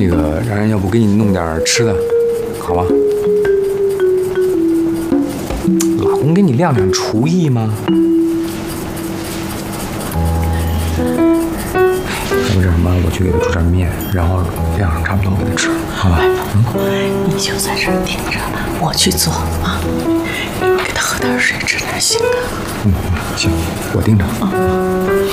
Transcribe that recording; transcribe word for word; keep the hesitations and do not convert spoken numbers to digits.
那个让人要不给你弄点吃的，好吧？老公给你亮亮厨艺吗？要不这什么，我去给他煮点面，然后晾上差不多给他吃，好吧？ 嗯，你就在这儿听着，我去做啊。你给他喝点水，吃点行啊。 嗯，行，我盯着。嗯。